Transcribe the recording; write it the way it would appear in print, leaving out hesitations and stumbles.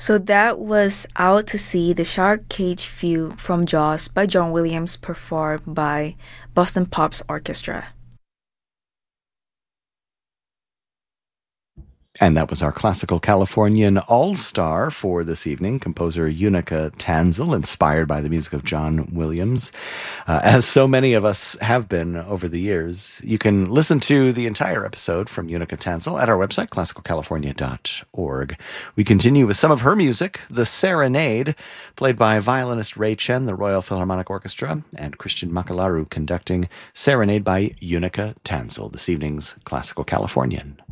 So that was Out to Sea, the Shark Cage View from Jaws by John Williams, performed by Boston Pops Orchestra. And that was our classical Californian all-star for this evening, composer Unica Tanzel, inspired by the music of John Williams, as so many of us have been over the years. You can listen to the entire episode from Unica Tanzel at our website, classicalcalifornia.org. We continue with some of her music, The Serenade, played by violinist Ray Chen, the Royal Philharmonic Orchestra, and Christian Makalaru conducting Serenade by Unica Tanzel, this evening's Classical Californian.